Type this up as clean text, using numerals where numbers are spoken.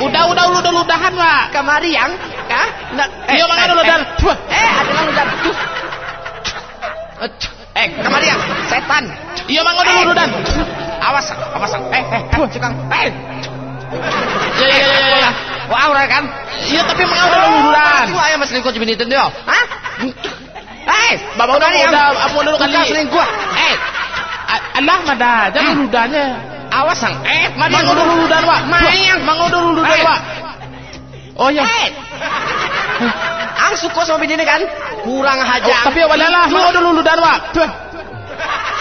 Udah ludahan, Wak. Kamari yang, kah? Iya, Mang ada ludahan. Adalah ludahan. Kamari yang, setan. Iya, Mang ada ludahan. Awas. Cukang. Iya. Wah, aura kan? Iya, tapi Mang ada ludahan. Itu ayam selingkuh cibinitin dia. Hah? Bapak udah dulu kali. Selingkuh. Allah mada, jangan ludahnya. Awas sang. Mang udah ludahan, Wak. Mang udah ludahan, Wak. Oh ya. Ang suka sama bini kan? Kurang hajar. Tapi walalah, Mang udah ludahan, Wak.